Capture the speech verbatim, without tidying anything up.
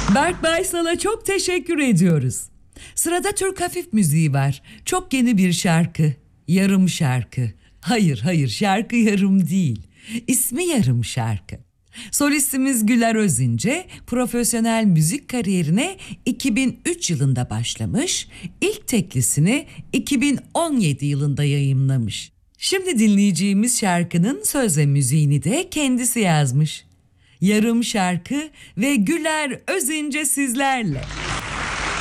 Berk Baysal'a çok teşekkür ediyoruz. Sırada Türk hafif müziği var. Çok yeni bir şarkı. Yarım şarkı. Hayır hayır, şarkı yarım değil. İsmi Yarım Şarkı. Solistimiz Güler Özince profesyonel müzik kariyerine iki bin üç yılında başlamış, ilk teklisini iki bin on yedi yılında yayımlamış. Şimdi dinleyeceğimiz şarkının söz ve müziğini de kendisi yazmış. Yarım Şarkı ve Güler Özince sizlerle.